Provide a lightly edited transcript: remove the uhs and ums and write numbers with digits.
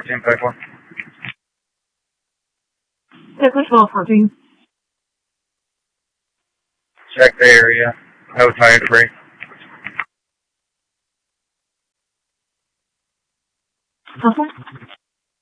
1454. Ticklish Ball 14. Check the area. No tire debris. Okay.